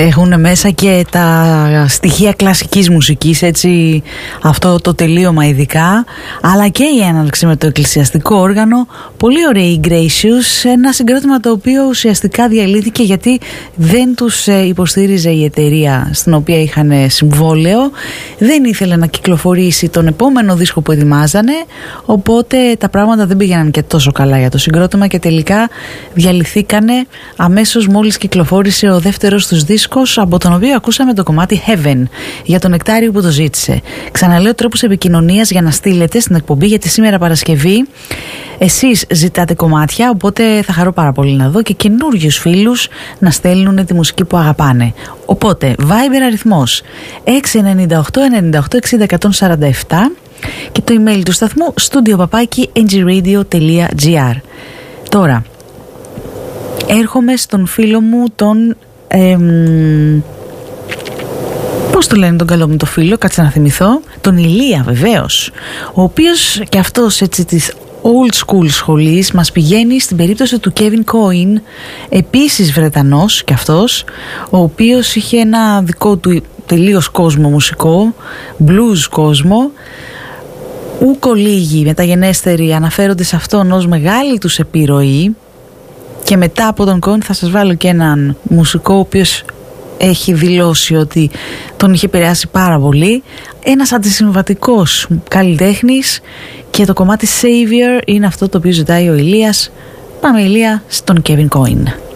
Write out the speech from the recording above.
Έχουν μέσα και τα στοιχεία κλασικής μουσικής, έτσι, αυτό το τελείωμα ειδικά, αλλά και η έναρξη με το εκκλησιαστικό όργανο. Πολύ ωραίοι Gracious, ένα συγκρότημα το οποίο ουσιαστικά διαλύθηκε γιατί δεν τους υποστήριζε η εταιρεία στην οποία είχαν συμβόλαιο, δεν ήθελε να κυκλοφορήσει τον επόμενο δίσκο που ετοιμάζανε, οπότε τα πράγματα δεν πήγαιναν και τόσο καλά για το συγκρότημα και τελικά διαλυθήκανε αμέσως μόλις κυκλοφόρησε ο δεύτερος τους δίσκος, από τον οποίο ακούσαμε το κομμάτι Heaven για τον Νεκτάριο που το ζήτησε. Ξαναλέω τρόπους επικοινωνίας για να στείλετε στην εκπομπή, γιατί σήμερα Παρασκευή εσείς ζητάτε κομμάτια, οπότε θα χαρώ πάρα πολύ να δω και καινούριους φίλους να στέλνουν τη μουσική που αγαπάνε. Οπότε Viber αριθμός 698-98-60-147 και το email του σταθμού studio@ngradio.gr. Τώρα έρχομαι στον φίλο μου τον πώς το λένε τον καλό μου το φίλο, κάτσε να θυμηθώ, τον Ηλία βεβαίως, ο οποίος και αυτός έτσι της old school σχολής μας πηγαίνει στην περίπτωση του Kevin Coyne, επίσης Βρετανός και αυτός, ο οποίος είχε ένα δικό του τελείως κόσμο μουσικό, blues κόσμο. Ούκο λίγοι μεταγενέστεροι αναφέρονται σε αυτόν ως μεγάλη τους επιρροή, και μετά από τον Coyne θα σας βάλω και έναν μουσικό ο οποίος έχει δηλώσει ότι τον είχε επηρεάσει πάρα πολύ, ένας αντισυμβατικός καλλιτέχνης, και το κομμάτι Savior είναι αυτό το οποίο ζητάει ο Ηλίας. Πάμε Ηλία στον Kevin Coyne.